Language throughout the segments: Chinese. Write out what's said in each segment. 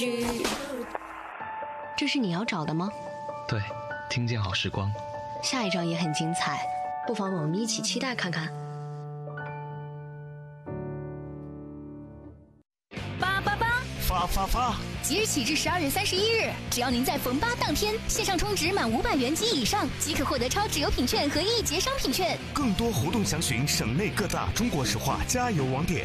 这是你要找的吗？ 对，听见好时光。 下一章也很精彩，不妨我们一起期待看看。 发！ 即日起至12月31日，只要您在逢8当天线上充值满500元及以上，即可获得超值优品券和1节商品券。 更多活动详询省内各大中国石化加油网点。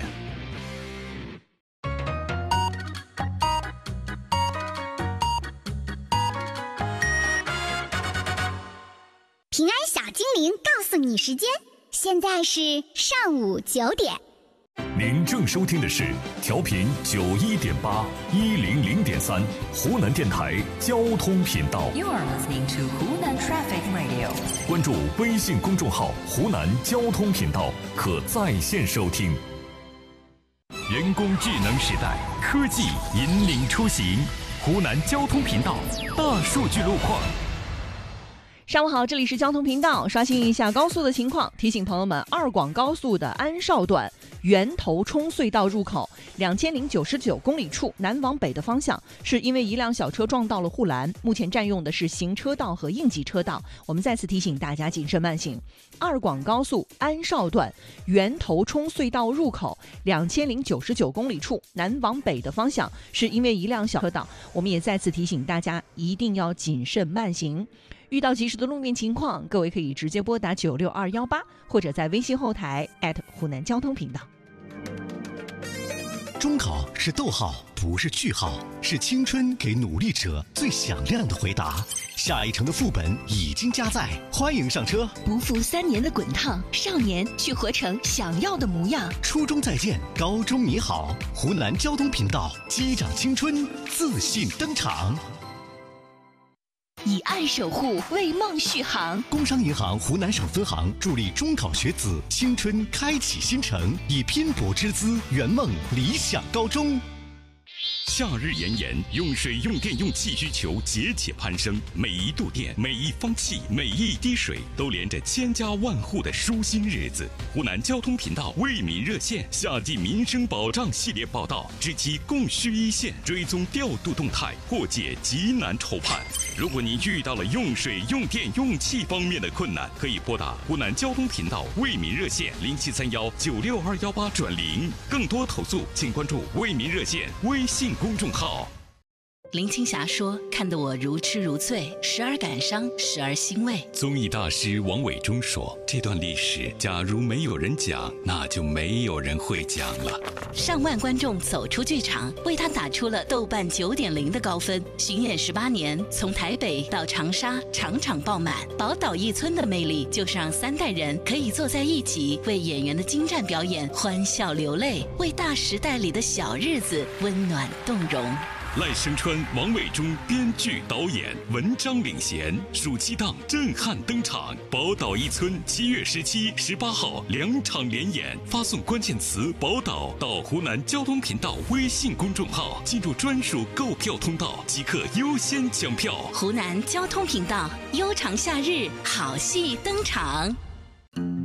平安小精灵告诉你时间，现在是上午9点。 您正收听的是调频91.8、100.3湖南电台交通频道。 You are listening to Hunan Traffic Radio。 关注微信公众号“湖南交通频道”，可在线收听。人工智能时代，科技引领出行。湖南交通频道大数据路况。 上午好，这里是交通频道，刷新一下高速的情况。提醒朋友们，二广高速的安绍段源头冲隧道入口2099公里处南往北的方向，是因为一辆小车撞到了护栏，目前占用的是行车道和应急车道。我们再次提醒大家谨慎慢行。二广高速安绍段源头冲隧道入口2099公里处南往北的方向，是因为一辆小车道。我们也再次提醒大家一定要谨慎慢行。遇到及时的路面情况，各位可以直接拨打96218，或者在微信后台湖南交通频道。 中考是逗号，不是句号，是青春给努力者最响亮的回答。下一城的副本已经加载，欢迎上车。 不负3年的滚烫，少年去活成想要的模样。 初中再见，高中你好。湖南交通频道，击掌青春，自信登场。 以爱守护，为梦续航。 工商银行湖南省分行助力中考学子青春开启新程，以拼搏之姿圆梦理想高中。 夏日炎炎，用水用电用气需求节节攀升，每一度电、每一方气、每一滴水，都连着千家万户的舒心日子。湖南交通频道为民热线夏季民生保障系列报道，知其供需一线，追踪调度动态，破解急难愁盼。如果你遇到了用水、用电、用气方面的困难，可以拨打湖南交通频道为民热线0731962218转0。更多投诉，请关注为民热线微信公众号。 林青霞说：“看得我如痴如醉，时而感伤，时而欣慰。” 综艺大师王伟忠说：“这段历史，假如没有人讲，那就没有人会讲了。” 上万观众走出剧场，为他打出了豆瓣9.0的高分。巡演18年，从台北到长沙，场场爆满。宝岛一村的魅力，就是让3代人可以坐在一起，为演员的精湛表演欢笑流泪，为大时代里的小日子温暖动容。 赖声川、王伟忠编剧导演，文章领衔，暑期档震撼登场。宝岛一村7月17、18号2场连演，发送关键词“宝岛”到湖南交通频道微信公众号，进入专属购票通道，即可优先抢票。 湖南交通频道，悠长夏日，好戏登场。